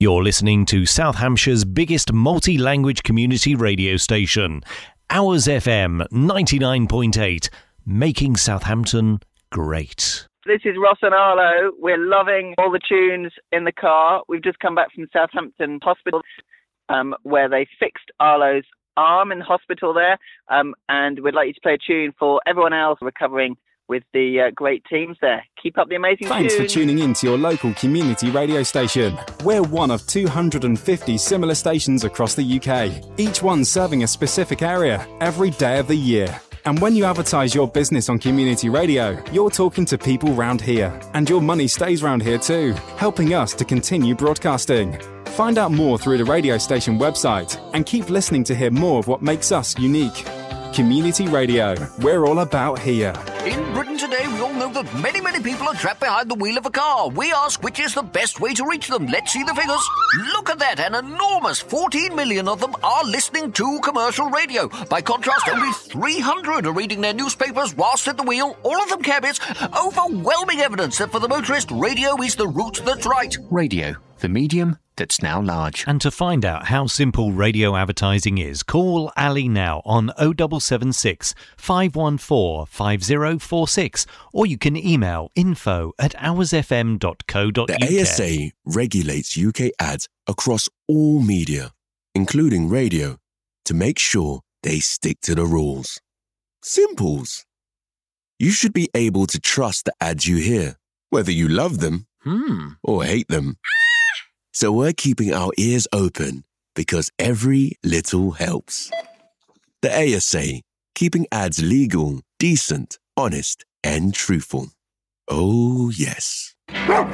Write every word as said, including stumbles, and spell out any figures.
You're listening to South Hampshire's biggest multi-language community radio station, Ours F M ninety-nine point eight, making Southampton great. This is Ross and Arlo. We're loving all the tunes in the car. We've just come back from Southampton Hospital, um, where they fixed Arlo's arm in the hospital there, um, and we'd like you to play a tune for everyone else recovering with the uh, great teams there. Keep up the amazing Thanks tunes. for tuning in to your local community radio station. We're one of two hundred fifty similar stations across the U K, each one serving a specific area every day of the year. And when you advertise your business on community radio, you're talking to people round here. And your money stays round here too, helping us to continue broadcasting. Find out more through the radio station website and keep listening to hear more of what makes us unique. Community Radio, we're all about here. In Britain today, we all know that many, many people are trapped behind the wheel of a car. We ask which is the best way to reach them. Let's see the figures. Look at that, an enormous fourteen million of them are listening to commercial radio. By contrast, only three hundred are reading their newspapers whilst at the wheel, all of them cabbies. Overwhelming evidence that for the motorist, radio is the route that's right. Radio, the medium that's now large. And to find out how simple radio advertising is, call Ali now on oh seven seven six, five one four, five oh four six, or you can email info at oursfm dot co dot uk. The A S A regulates U K ads across all media, including radio, to make sure they stick to the rules. Simples. You should be able to trust the ads you hear, whether you love them Hmm. or hate them. So we're keeping our ears open because every little helps. The A S A, keeping ads legal, decent, honest, and truthful. Oh, yes.